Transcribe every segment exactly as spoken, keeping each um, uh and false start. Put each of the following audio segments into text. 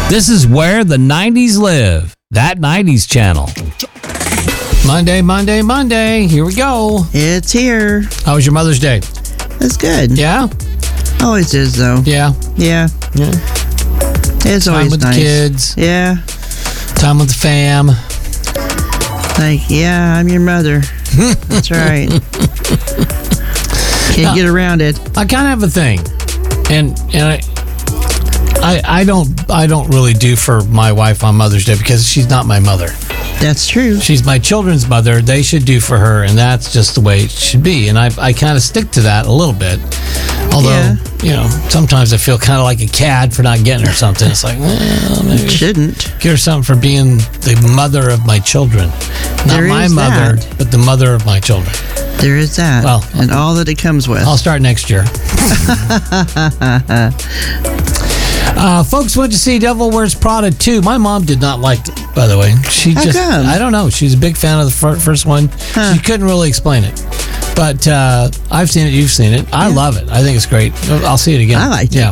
This is where the nineties live. That nineties channel. Monday, Monday, Monday. Here we go. It's here. How was your Mother's Day? That's good. Yeah? Always is, though. Yeah. Yeah. Yeah. It's Time always with nice. the kids. Yeah. Time with the fam. Like, yeah, I'm your mother. That's right. Can't Now, get around it. I kind of have a thing, and and I, I I don't I don't really do for my wife on Mother's Day because she's not my mother. That's true. She's my children's mother. They should do for her, and that's just the way it should be. And I I kind of stick to that a little bit. Although, Yeah. you know, sometimes I feel kind of like a cad for not getting her something. It's like, well, maybe It shouldn't. get her something for being the mother of my children. Not There my is mother, that. but the mother of my children. There is that. Well, and all that it comes with. I'll start next year. Uh, folks went to see Devil Wears Prada two. My mom did not like it, by the way. She How just, come? I don't know. She's a big fan of the fir- first one. Huh. She couldn't really explain it. But uh, I've seen it. You've seen it. I love it. I think it's great. I'll see it again. I liked it. Yeah.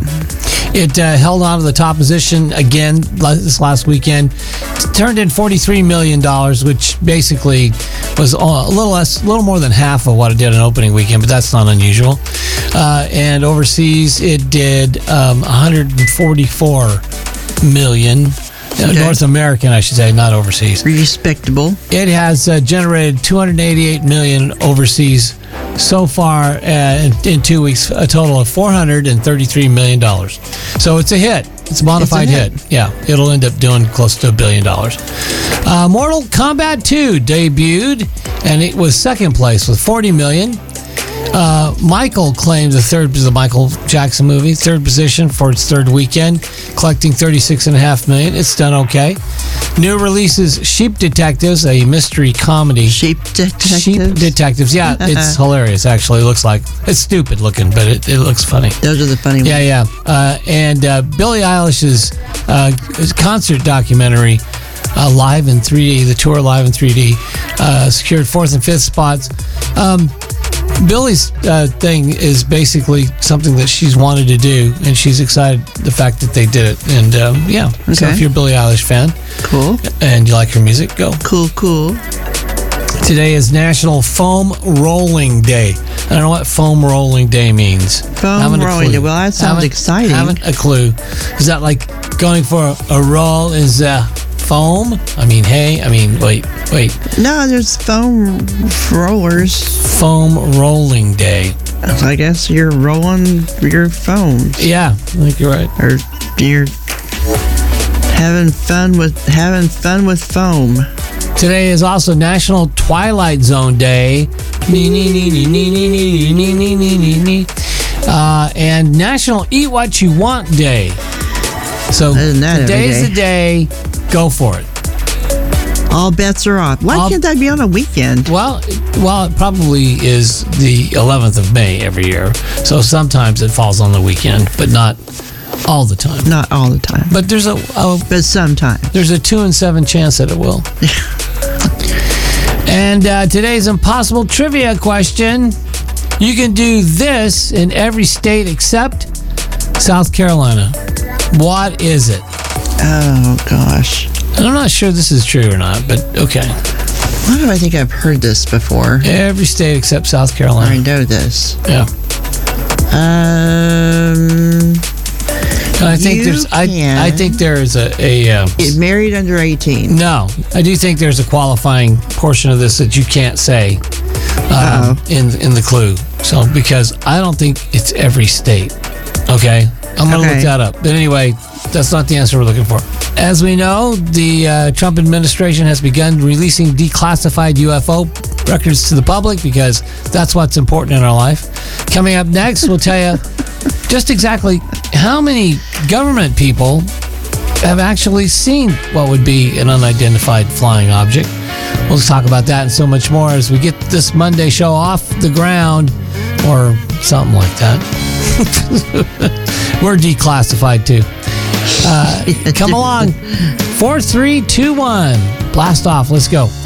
It uh, held on to the top position again la- this last weekend. It turned in forty-three million dollars, which basically was a little less, a little more than half of what it did in opening weekend, but that's not unusual. Uh, and overseas, it did um, one hundred forty-four million dollars. Uh, Okay. North American, I should say, not overseas. Respectable. It has uh, generated two hundred eighty-eight million dollars overseas so far uh, in, in two weeks, a total of four hundred thirty-three million dollars. So it's a hit. It's a bona It's a fide hit. hit. Yeah, it'll end up doing close to a billion dollars. Uh, Mortal Kombat two debuted, and it was second place with forty million dollars. Uh, Michael claimed the third is the Michael Jackson movie, third position for its third weekend, collecting thirty-six and a half million. It's done okay. New releases Sheep Detectives, a mystery comedy. Sheep detectives. Sheep Detectives. Yeah, it's hilarious. Actually, it looks like it's stupid looking, but it, it looks funny. Those are the funny ones. Yeah, yeah. Uh, and uh, Billie Eilish's uh, concert documentary, uh, live in three D, the tour live in three D, uh, secured fourth and fifth spots. Um, Billie's uh, thing is basically something that she's wanted to do, and she's excited the fact that they did it. And um, yeah, so Okay. if you're a Billie Eilish fan Cool. and you like her music, go. Cool, cool. Today is National Foam Rolling Day. I don't know what Foam Rolling Day means. Foam Haven't a rolling clue. day. Well, that sounds Haven't- exciting. Haven't a clue. Is that like going for a roll is uh, foam? I mean, hey, I mean, wait, wait. No, there's foam rollers. Foam Rolling Day. I guess you're rolling your foam. Yeah, I think you're right. Or you're having fun with having fun with foam. Today is also National Twilight Zone Day. Nee, nee, nee, nee, nee, nee, nee, nee, nee, nee, nee, nee. Uh, and National Eat What You Want Day. So Isn't that every today's day? the day. Go for it. All bets are off. Why All- can't that be on a weekend? Well, well, it probably is the eleventh of May every year. So sometimes it falls on the weekend, but not all the time. Not all the time, But there's a, a but sometimes. there's a two in seven chance that it will. And uh, today's impossible trivia question: you can do this in every state except South Carolina. What is it? Oh gosh. And I'm not sure this is true or not, but okay. Why do I think I've heard this before? Every state except South I Carolina. know this. Yeah. Um, And I think You there's I can. I think there is a, a uh, get married under eighteen. no. I do think there's a qualifying portion of this that you can't say um, in in the clue. So because I don't think it's every state. Okay, I'm gonna Okay. look that up. But anyway, that's not the answer we're looking for. As we know, the uh, Trump administration has begun releasing declassified U F O records to the public because that's what's important in our life. Coming up next, we'll tell you just exactly how many government people have actually seen what would be an unidentified flying object. We'll talk about that and so much more as we get this Monday show off the ground or something like that. We're declassified too. Uh, come along. four three two one. Blast off. Let's go.